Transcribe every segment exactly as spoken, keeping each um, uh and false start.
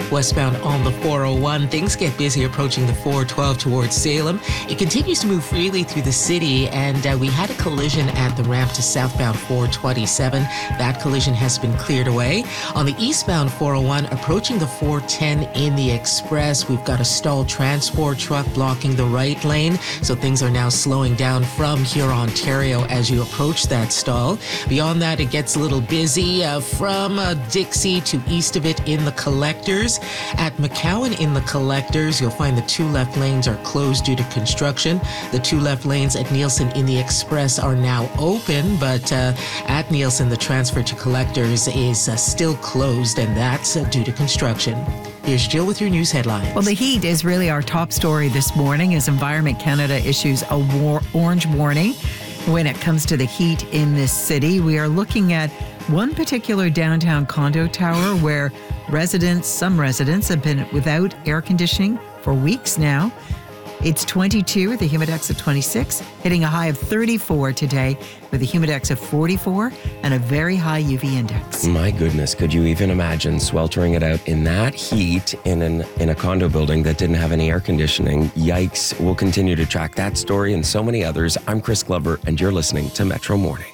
Westbound on the four oh one, things get busy approaching the four twelve towards Salem. It continues to move freely through the city, and uh, we had a collision at the ramp to southbound four twenty-seven. That collision has been cleared away. On the eastbound four oh one, approaching the four ten in the express, we've got a stalled transport truck blocking the right lane, so things are now slowing down from Huron, Ontario as you approach that stall. Beyond that, it gets a little busy uh, from uh, Dixie to east of it in the collectors. At McCowan in the collectors, you'll find the two left lanes are closed due to construction. The two left lanes at Nielsen in the express are now open, but uh, at Nielsen, the transfer to collectors is uh, still closed, and that's uh, due to construction. Here's Jill with your news headlines. Well, the heat is really our top story this morning as Environment Canada issues a war- orange warning when it comes to the heat in this city. We are looking at one particular downtown condo tower where residents, some residents, have been without air conditioning for weeks now. It's twenty-two with a humidex of twenty-six, hitting a high of thirty-four today with a humidex of forty-four and a very high U V index. My goodness, could you even imagine sweltering it out in that heat in an in a condo building that didn't have any air conditioning? Yikes. We'll continue to track that story and so many others. I'm Chris Glover, and you're listening to Metro Morning.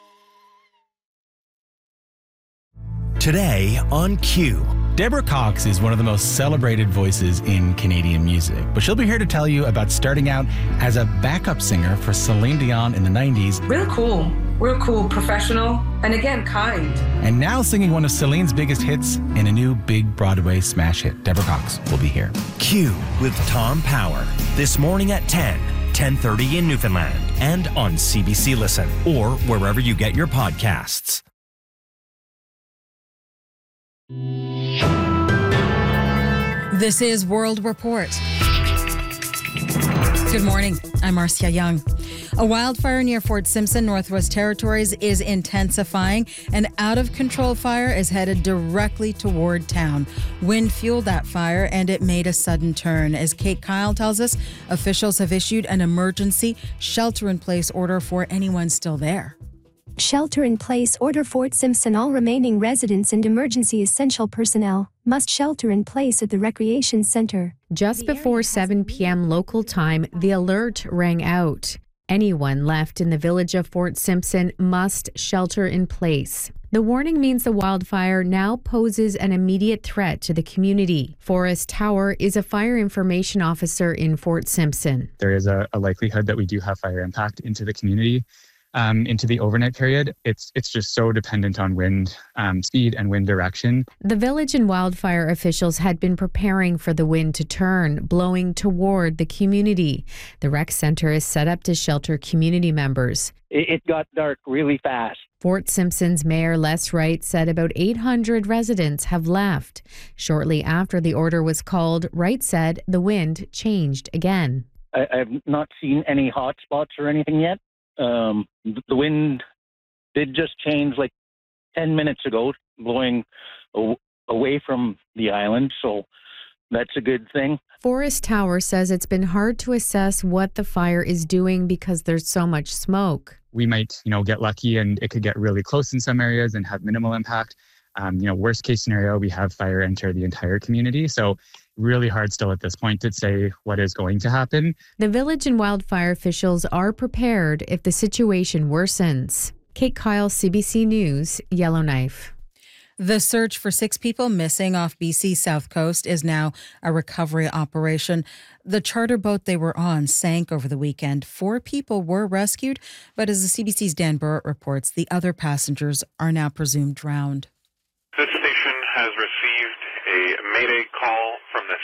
Today on Q. Deborah Cox is one of the most celebrated voices in Canadian music, but she'll be here to tell you about starting out as a backup singer for Celine Dion in the nineties. Real cool, real cool, professional, and again, kind. And now singing one of Celine's biggest hits in a new big Broadway smash hit. Deborah Cox will be here. Q with Tom Power, this morning at ten, ten thirty in Newfoundland, and on C B C Listen, or wherever you get your podcasts. This is World Report. Good morning. I'm Marcia Young. A wildfire near Fort Simpson, Northwest Territories, is intensifying. An out-of-control fire is headed directly toward town. Wind fueled that fire, and it made a sudden turn. As Kate Kyle tells us, officials have issued an emergency shelter-in-place order for anyone still there. Shelter-in-place order. Fort Simpson. All remaining residents and emergency essential personnel must shelter in place at the recreation center. Just before seven p.m. local time, the alert rang out. Anyone left in the village of Fort Simpson must shelter in place. The warning means the wildfire now poses an immediate threat to the community. Forrest Tower is a fire information officer in Fort Simpson. There is a, a likelihood that we do have fire impact into the community. Um, into the overnight period. It's it's just so dependent on wind um, speed and wind direction. The village and wildfire officials had been preparing for the wind to turn, blowing toward the community. The rec center is set up to shelter community members. It, it got dark really fast. Fort Simpson's Mayor Les Wright said about eight hundred residents have left. Shortly after the order was called, Wright said the wind changed again. I, I've not seen any hot spots or anything yet. Um, the wind did just change like ten minutes ago, blowing aw- away from the island, so that's a good thing. Forrest Tower says it's been hard to assess what the fire is doing because there's so much smoke. We might, you know, get lucky and it could get really close in some areas and have minimal impact. Um, you know, worst case scenario, we have fire enter the entire community. So really hard still at this point to say what is going to happen. The village and wildfire officials are prepared if the situation worsens. Kate Kyle, C B C News, Yellowknife. The search for six people missing off B C's south coast is now a recovery operation. The charter boat they were on sank over the weekend. Four people were rescued, but as the C B C's Dan Burrett reports, the other passengers are now presumed drowned. This station has received a mayday call from the